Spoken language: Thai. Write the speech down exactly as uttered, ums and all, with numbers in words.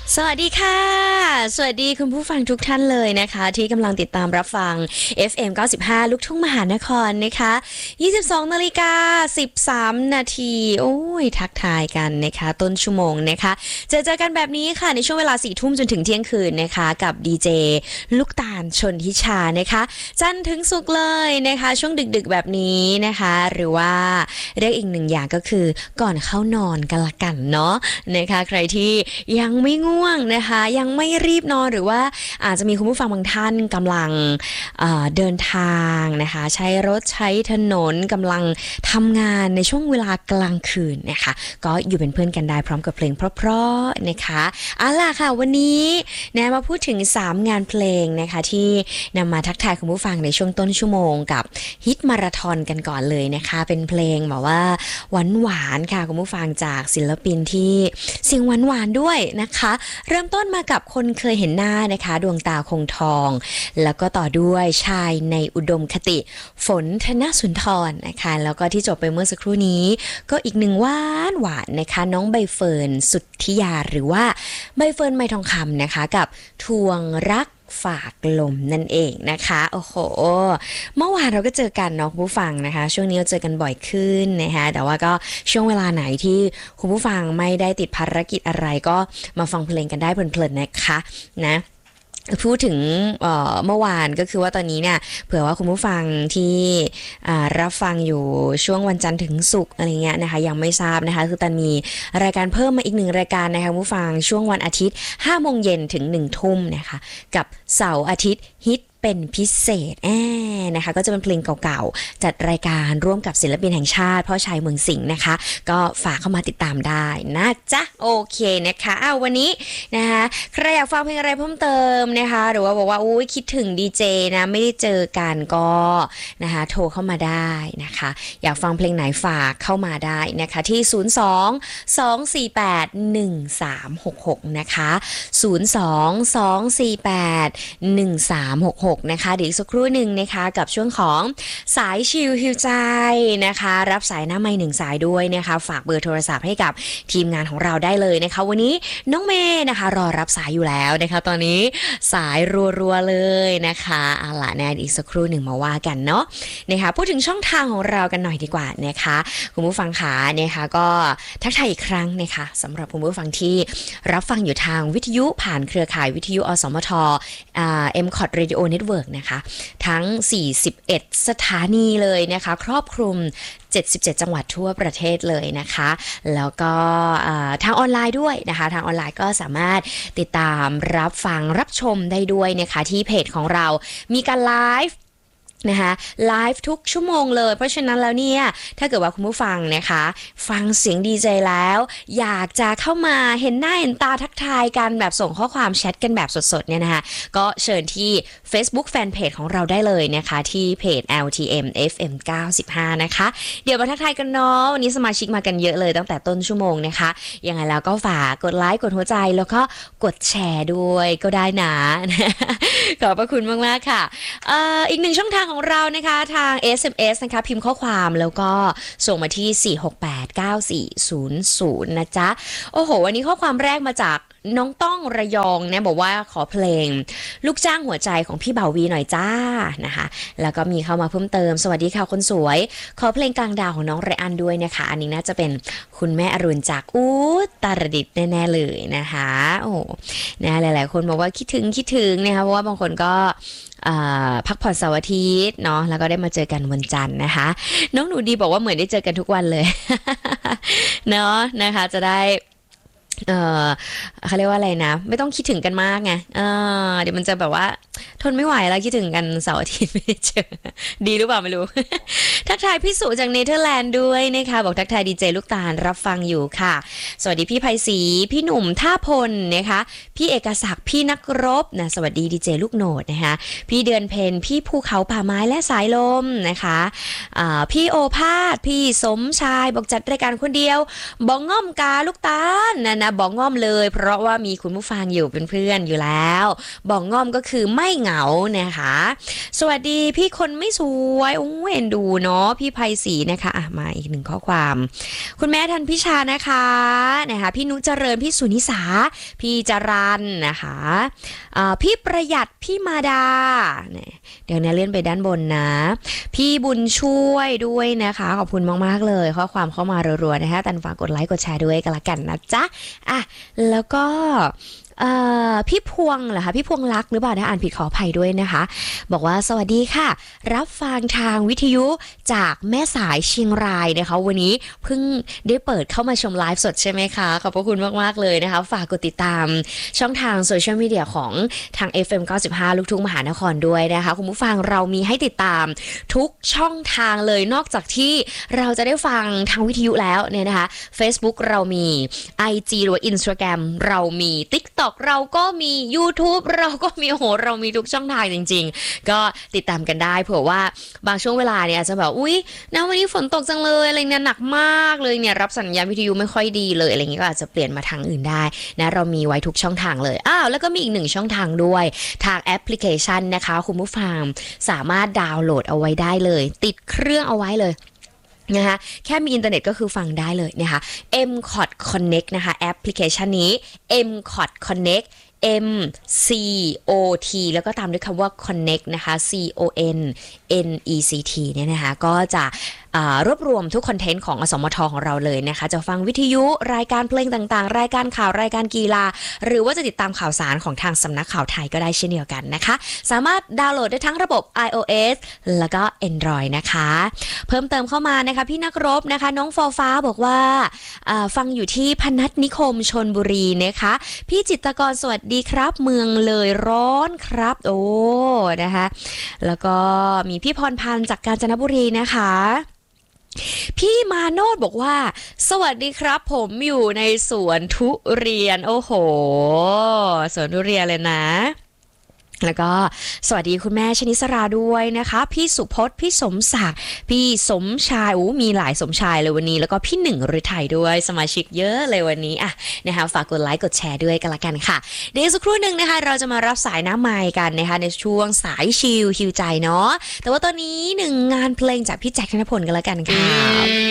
สวัสดีค่ะสวัสดีคุณผู้ฟังทุกท่านเลยนะคะที่กำลังติดตามรับฟัง เอฟ เอ็ม เก้าสิบห้า ลูกทุ่งมหานครนะคะยี่สิบสองนาฬิกาสิบสามนาทีโอ้ยทักทายกันนะคะต้นชั่วโมงนะคะเจอเจอกันแบบนี้ค่ะในช่วงเวลาสี่ทุ่มจนถึงเที่ยงคืนนะคะกับดีเจลูกตาลชนทิชานะคะจันทร์ถึงศุกร์เลยนะคะช่วงดึกๆแบบนี้นะคะหรือว่าเรียกอีกหนึ่งอย่างก็คือก่อนเข้านอนกันละกันเนาะนะคะใครที่ยังไม่ง่วงนะคะยังไม่รีบนอนหรือว่าอาจจะมีคุณผู้ฟังบางท่านกำลังเอ่อเดินทางนะคะใช้รถใช้ถนนกำลังทำงานในช่วงเวลากลางคืนนะคะก็อยู่เป็นเพื่อนกันได้พร้อมกับเพลงเพราะๆนะคะเอาล่ะค่ะวันนี้นะมาพูดถึงสามงานเพลงนะคะที่นำมาทักทายคุณผู้ฟังในช่วงต้นชั่วโมงกับฮิตมาราธอนกันก่อนเลยนะคะเป็นเพลงแบบว่าหวานๆค่ะคุณผู้ฟังจากศิลปินที่เสียงหวานๆด้วยนะคะเริ่มต้นมากับคนเคยเห็นหน้านะคะดวงตาคงทองแล้วก็ต่อด้วยชายในอุดมคติฝนธนสุนทรนะคะแล้วก็ที่จบไปเมื่อสักครู่นี้ก็อีกหนึ่งหวานหวานนะคะน้องใบเฟิร์นสุทธิยาหรือว่าใบเฟิร์นไมทองคำนะคะกับทวงรักฝากลมนั่นเองนะคะโอ้โหเมื่อวานเราก็เจอกันเนาะคุณผู้ฟังนะคะช่วงนี้เราเจอกันบ่อยขึ้นนะคะแต่ว่าก็ช่วงเวลาไหนที่คุณผู้ฟังไม่ได้ติดภารกิจอะไรก็มาฟังเพลงกันได้เพลินๆนะคะนะพูดถึงเเมื่อวานก็คือว่าตอนนี้เนี่ยเผื่อว่าคุณผู้ฟังที่รับฟังอยู่ช่วงวันจันทร์ถึงศุกร์อะไรเงี้ยนะคะยังไม่ทราบนะคะคือตันมีรายการเพิ่มมาอีกหนึ่งรายการนะคะคุณผู้ฟังช่วงวันอาทิตย์ห้าโมงเย็นถึงหนึ่งทุ่มนะคะกับเสาร์อาทิตย์ฮิตเป็นพิเศษแอนะคะก็จะเป็นเพลงเก่าๆจัดรายการร่วมกับศิลปินแห่งชาติพ่อชัยเมืองสิงห์นะคะก็ฝากเข้ามาติดตามได้นะจ๊ะโอเคนะคะอ้าววันนี้นะคะใครอยากฟังเพลงอะไรเพิ่มเติมนะคะหรือว่าบอกว่าอุ้ยคิดถึงดีเจนะไม่ได้เจอกันก็นะคะโทรเข้ามาได้นะคะอยากฟังเพลงไหนฝากเข้ามาได้นะคะที่ศูนย์ สอง สอง สี่ แปด หนึ่ง สาม หก หกนะคะศูนย์ สอง สอง สี่ แปด หนึ่ง สาม หก หกนะคะเดี๋ยวอีกสักครู่หนึ่งนะคะกับช่วงของสายชิลฮิวใจนะคะรับสายหน้าไมค์หนึ่งสายด้วยนะคะฝากเบอร์โทรศัพท์ให้กับทีมงานของเราได้เลยนะคะวันนี้น้องเมย์นะคะรอรับสายอยู่แล้วนะคะตอนนี้สายรัวๆเลยนะคะเอาล่ะนะอีกสักครู่หนึ่งมาว่ากันเนาะนะคะพูดถึงช่องทางของเรากันหน่อยดีกว่านะคะคุณผู้ฟังขานะคะก็ทักทายอีกครั้งนะคะสำหรับคุณผู้ฟังที่รับฟังอยู่ทางวิทยุผ่านเครือข่ายวิทยุอสมทอ่า เอ็ม คอ ที Radio Network นะคะทั้งสี่สิบเอ็ดสถานีเลยนะคะครอบคลุมเจ็ดสิบเจ็ดจังหวัดทั่วประเทศเลยนะคะแล้วก็ทางออนไลน์ด้วยนะคะทางออนไลน์ก็สามารถติดตามรับฟังรับชมได้ด้วยนะคะที่เพจของเรามีการไลฟ์นะคะไลฟ์ทุกชั่วโมงเลยเพราะฉะนั้นแล้วเนี่ยถ้าเกิดว่าคุณผู้ฟังนะคะฟังเสียงดีเจแล้วอยากจะเข้ามาเห็นหน้าเห็นตาทักทายกันแบบส่งข้อความแชทกันแบบสดๆเนี่ยนะคะก็เชิญที่ Facebook Fanpage ของเราได้เลยนะคะที่เพจ แอล ที เอ็ม เอฟ เอ็ม เก้าสิบห้านะคะเดี๋ยวมาทักทายกันเนาะวันนี้สมาชิกมากันเยอะเลยตั้งแต่ต้นชั่วโมงนะคะยังไงแล้วก็ฝากกดไลค์กดหัวใจแล้วก็กดแชร์ด้วยก็ได้นะขอบพระคุณมากๆค่ะ อ, อีกหนึ่งช่องทางของเรานะคะทาง เอส เอ็ม เอส นะคะพิมพ์ข้อความแล้วก็ส่งมาที่สี่ หก แปด เก้า สี่ ศูนย์ ศูนย์นะจ๊ะโอ้โหวันนี้ข้อความแรกมาจากน้องต้องระยองนะบอกว่าขอเพลงลูกจ้างหัวใจของพี่บ่าววีหน่อยจ้านะคะแล้วก็มีเข้ามาเพิ่มเติมสวัสดีค่ะคนสวยขอเพลงกลางดาวของน้องไรอันด้วยนะคะอันนี้น่าจะเป็นคุณแม่อรุณจากอุตรดิตถ์แน่ๆเลยนะคะโอ้นะหลายๆคนบอกว่าคิดถึงคิดถึงนะคะเพราะว่าบางคนก็พักผ่อนเสาร์อาทิตย์เนาะแล้วก็ได้มาเจอกันวันจันทร์นะคะน้องหนูดีบอกว่าเหมือนได้เจอกันทุกวันเลย เนาะนะคะจะได้เออเขาเรียกว่าอะไรนะไม่ต้องคิดถึงกันมากไงเออเดี๋ยวมันจะแบบว่าทนไม่ไหวแล้วคิดถึงกันเสาร์อาทิตย์ไม่ได้เจอดีหรือเปล่าไม่รู้ ทักทายพี่สุจากเนเธอร์แลนด์ด้วยนะคะบอกทักทายดีเจลูกตาลรับฟังอยู่ค่ะสวัสดีพี่ไพศรีพี่หนุ่มท่าพลนะคะพี่เอกศักดิ์พี่นักรบนะสวัสดีดีเจลูกโหนดนะคะพี่เดือนเพ็ญพี่ภูเขาป่าไม้และสายลมนะคะะพี่โอภาสพี่สมชายบอกจัดรายการคนเดียวบอกง่อมกาลูกตาลนะนะบอกง่อมเลยเพราะว่ามีคุณผู้ฟังอยู่เป็นเพื่อนอยู่แล้วบอกง่อมก็คือไม่เหเหงานะคะสวัสดีพี่คนไม่สวยโอ้เอ็นดูเนาะพี่ไพศรีนะคะอ่ะมาอีกหนึ่งข้อความคุณแม่ทันพิชานะคะนะคะพี่นุเจริญพี่สุนิสาพี่จรันนะคะพี่ประหยัดพี่มาดาเดี๋ยวนี้เลื่อนไปด้านบนนะพี่บุญช่วยด้วยนะคะขอบคุณมากๆเลยข้อความเข้ามารัวๆนะคะตันฝากกดไลค์กดแชร์ด้วยกันละกันนะจ๊ะอ่ะแล้วก็พี่พวงเหรอคะพี่พวงรักหรือเปล่านะอ่านผิดขออภัยด้วยนะคะบอกว่าสวัสดีค่ะรับฟังทางวิทยุจากแม่สายเชียงรายนะคะวันนี้เพิ่งได้เปิดเข้ามาชมไลฟ์สดใช่ไหมคะขอบพระคุณมากๆเลยนะคะฝากกดติดตามช่องทางโซเชียลมีเดียของทาง เอฟ เอ็ม เก้าสิบห้า ลูกทุ่งมหานครด้วยนะคะคุณผู้ฟังเรามีให้ติดตามทุกช่องทางเลยนอกจากที่เราจะได้ฟังทางวิทยุแล้วเนี่ยนะคะ Facebook เรามี ไอ จี หรือว่า Instagram เรามี TikTokเราก็มี YouTube เราก็มีโหเรามีทุกช่องทางจริงๆก็ติดตามกันได้เผื่อว่าบางช่วงเวลาเนี่ยอาจจะแบบอุ๊ยนะวันนี้ฝนตกจังเลยอะไรเนี่ยหนักมากเลยเนี่ยรับสัญญาณวิทยุไม่ค่อยดีเลยอะไรเงี้ยก็อาจจะเปลี่ยนมาทางอื่นได้นะเรามีไว้ทุกช่องทางเลยอ้าวแล้วก็มีอีกหนึ่งช่องทางด้วยทางแอปพลิเคชันนะคะคุณผู้ฟังสามารถดาวน์โหลดเอาไว้ได้เลยติดเครื่องเอาไว้เลยนะคะแค่มีอินเทอร์เน็ตก็คือฟังได้เลยนะคะ เอ็ม คอท Connect นะคะแอปพลิเคชันนี้ เอ็ม คอท Connect M C O T แล้วก็ตามด้วยคำว่า Connect นะคะ C O N N E C T เนี่ยนะคะก็จะรวบรวมทุกคอนเทนต์ของอสมทของเราเลยนะคะจะฟังวิทยุรายการเพลงต่างๆรายการข่าวรายการกีฬาหรือว่าจะติดตามข่าวสารของทางสำนักข่าวไทยก็ได้เช่นเดียวกันนะคะสามารถดาวน์โหลดได้ทั้งระบบ iOS แล้วก็ Android นะคะเพิ่มเติมเข้ามานะคะพี่นักรบนะคะน้องฟอฟ้าบอกว่าฟังอยู่ที่พนัสนิคมชลบุรีนะคะพี่จิตรกรสวัสดีครับเมืองเลยร้อนครับโอ้นะคะแล้วก็มีพี่พรพันธ์จากกาญจนบุรีนะคะพี่มาโนดบอกว่าสวัสดีครับผมอยู่ในสวนทุเรียนโอ้โหสวนทุเรียนเลยนะแล้วก็สวัสดีคุณแม่ชนิสราด้วยนะคะพี่สุพจน์พี่สมศักดิ์พี่สมชายโอ้มีหลายสมชายเลยวันนี้แล้วก็พี่หนึ่งฤทัยด้วยสมาชิกเยอะเลยวันนี้อ่ะนะคะฝากกดไลค์กดแชร์ด้วยกันละกันค่ะเดี๋ยวสักครู่หนึ่งนะคะเราจะมารับสายน้ำไมค์กันนะคะในช่วงสายชิลฮิวใจเนาะแต่ว่าตอนนี้หนึ่งงานเพลงจากพี่แจ็คธนพลกันละกันค่ะ